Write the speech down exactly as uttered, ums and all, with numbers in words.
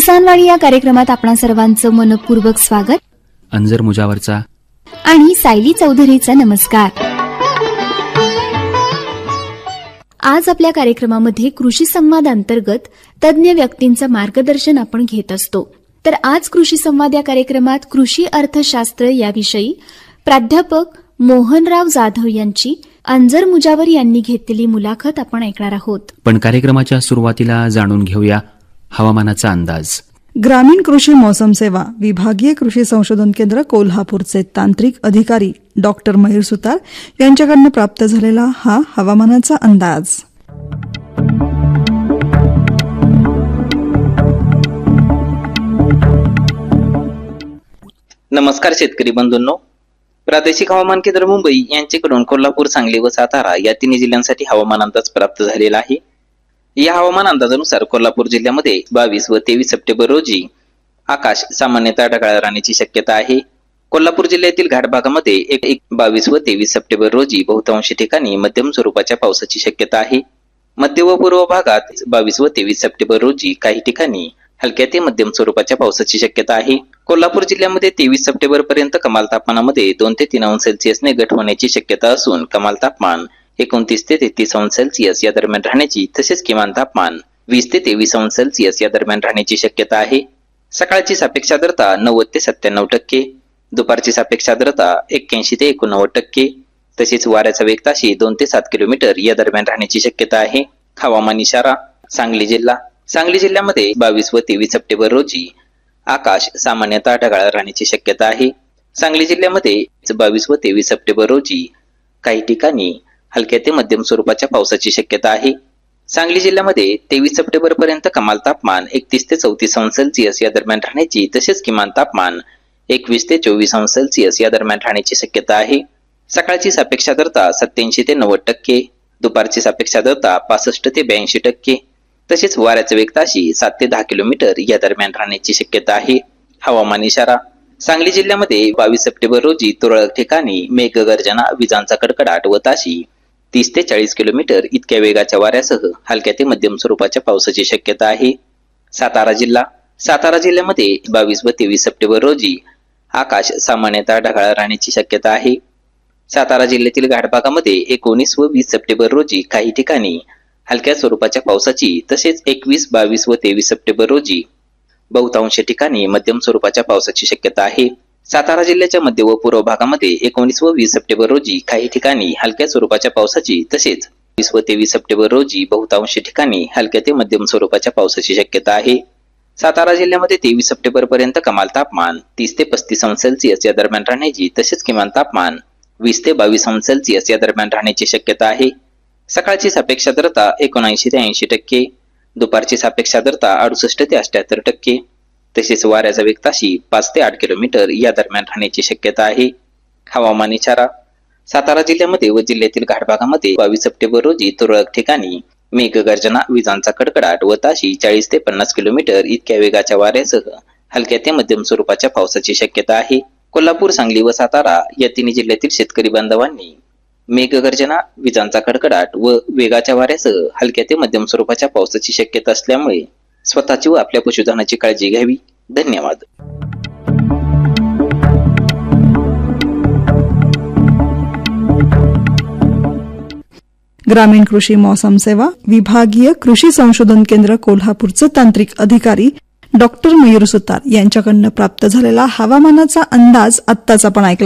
किसानवाणी या कार्यक्रमात आपणा सर्वांचं मनपूर्वक स्वागत. अंजर मुजावरचा आणि सायली चौधरीचा नमस्कार. आज आपल्या कार्यक्रमामध्ये कृषी संवाद अंतर्गत तज्ञ व्यक्तींचं मार्गदर्शन आपण घेत असतो. तर आज कृषी संवाद या कार्यक्रमात कृषी अर्थशास्त्र याविषयी प्राध्यापक मोहनराव जाधव यांची अंजर मुजावर यांनी घेतलेली मुलाखत आपण ऐकणार आहोत. पण कार्यक्रमाच्या सुरुवातीला जाणून घेऊया हवामानाचा अंदाज. ग्रामीण कृषी मौसम सेवा विभागीय कृषी संशोधन केंद्र कोल्हापूरचे तांत्रिक अधिकारी डॉक्टर मयूर सुतार यांच्याकडून प्राप्त झालेला हा हवामानाचा अंदाज. नमस्कार शेतकरी बंधूंनो, प्रादेशिक हवामान केंद्र मुंबई यांच्याकडून कोल्हापूर, सांगली व सातारा या तिन्ही जिल्ह्यांसाठी हवामान अंदाज प्राप्त झालेला आहे. या हवामान अंदाजानुसार कोल्हापूर जिल्ह्यामध्ये बावीस व तेवीस सप्टेंबर रोजी आकाश सामान्यतः ढगाळ राहण्याची शक्यता आहे. कोल्हापूर जिल्ह्यातील घाट भागामध्ये एक एक बावीस व तेवीस सप्टेंबर रोजी बहुतांश ठिकाणी मध्यम स्वरूपाच्या पावसाची शक्यता आहे. मध्य व पूर्व भागात बावीस व तेवीस सप्टेंबर रोजी काही ठिकाणी हलक्या ते मध्यम स्वरूपाच्या पावसाची शक्यता आहे. कोल्हापूर जिल्ह्यामध्ये तेवीस सप्टेंबर पर्यंत कमाल तापमानामध्ये दोन ते तीन अंश सेल्सिअसने घट होण्याची शक्यता असून कमाल तापमान एकोणतीस ते तेहतीस अंश सेल्सिअस या दरम्यान राहण्याची तसेच किमान तापमान वीस ते तेवीस अंश सेल्सिअस या दरम्यान राहण्याची शक्यता आहे. सकाळची सापेक्ष आर्द्रता नव्वद ते सत्त्याण्णव टक्के, दुपारची सापेक्ष आर्द्रता एक्क्याऐंशी ते एकोणनव्वद टक्के, तसेच वाऱ्याचा वेग ताशी दोन ते सात किलोमीटर या दरम्यान राहण्याची शक्यता आहे. हवामान इशारा. सांगली जिल्हा. सांगली जिल्ह्यामध्ये बावीस व तेवीस सप्टेंबर रोजी आकाश सामान्यतः ढगाळ राहण्याची शक्यता आहे. सांगली जिल्ह्यामध्ये बावीस व तेवीस सप्टेंबर रोजी काही ठिकाणी हलक्या ते मध्यम स्वरूपाच्या पावसाची शक्यता आहे. सांगली जिल्ह्यामध्ये तेवीस सप्टेंबर पर्यंत कमाल तापमान एकतीस ते चौतीस अंश सेल्सिअस या दरम्यान राहण्याची तसेच किमान तापमान एकवीस ते चोवीस अंश सेल्सिअस या दरम्यान राहण्याची शक्यता आहे. सकाळची सापेक्ष आर्द्रता सत्याऐंशी ते नव्वद टक्के, दुपारची सापेक्ष आर्द्रता पासष्ट ते ब्याऐंशी टक्के, तसेच वाऱ्याचा वेग ताशी सात ते दहा किलोमीटर या दरम्यान राहण्याची शक्यता आहे. हवामान इशारा. सांगली जिल्ह्यामध्ये बावीस सप्टेंबर रोजी तुरळक ठिकाणी मेघगर्जना, विजांचा कडकडाट व ताशी तीस ते चाळीस किलोमीटर इतक्या वेगाच्या वाऱ्यासह हलक्या ते मध्यम स्वरूपाच्या पावसाची शक्यता आहे. सातारा जिल्हा. सातारा जिल्ह्यामध्ये बावीस व तेवीस सप्टेंबर रोजी आकाश सामान्यतः ढगाळ राहण्याची शक्यता आहे. सातारा जिल्ह्यातील घाट भागामध्ये एकोणीस व वीस सप्टेंबर रोजी काही ठिकाणी हलक्या स्वरूपाच्या पावसाची तसेच एकवीस, बावीस व तेवीस सप्टेंबर रोजी बहुतांश ठिकाणी मध्यम स्वरूपाच्या पावसाची शक्यता आहे. सातारा जिल्ह्याच्या मध्य व पूर्व भागामध्ये एकोणीस व वीस सप्टेंबर रोजी काही ठिकाणी हलक्या स्वरूपाच्या पावसाची तसेच वीस व तेवीस सप्टेंबर रोजी बहुतांश ठिकाणी हलक्या ते मध्यम स्वरूपाच्या पावसाची शक्यता आहे. सातारा जिल्ह्यामध्ये तेवीस सप्टेंबर पर्यंत कमाल तापमान तीस ते पस्तीस अंश सेल्सिअस या दरम्यान राहण्याची तसेच किमान तापमान वीस ते बावीस अंश सेल्सिअस या दरम्यान राहण्याची शक्यता आहे. सकाळची सापेक्ष आर्द्रता एकोणऐंशी ते ऐंशी टक्के, दुपारची सापेक्ष आर्द्रता अडुसष्ट ते अठ्ठ्याहत्तर टक्के, तसेच वाऱ्याचा वेग ताशी पाच ते आठ किलोमीटर या दरम्यान राहण्याची शक्यता आहे. हवामान इशारा. सातारा जिल्ह्यामध्ये व जिल्ह्यातील घाट भागामध्ये बावीस सप्टेंबर रोजी तुरळक ठिकाणी मेघगर्जना, विजांचा कडकडाट व ताशी चाळीस ते पन्नास किलोमीटर इतक्या वेगाच्या वाऱ्यासह हलक्या ते मध्यम स्वरूपाच्या पावसाची शक्यता आहे. कोल्हापूर, सांगली व सातारा या तिन्ही जिल्ह्यातील शेतकरी बांधवांनी मेघगर्जना, विजांचा कडकडाट व वेगाच्या वाऱ्यासह हलक्या ते मध्यम स्वरूपाच्या पावसाची शक्यता असल्यामुळे स्वतःची व आपल्या पशुधनाची काळजी घ्यावी. धन्यवाद. ग्रामीण कृषी मौसम सेवा विभागीय कृषी संशोधन केंद्र कोल्हापूरचे तांत्रिक अधिकारी डॉक्टर मयूर सुतार यांच्याकडून प्राप्त झालेला हवामानाचा अंदाज आत्ताच आपण ऐकला.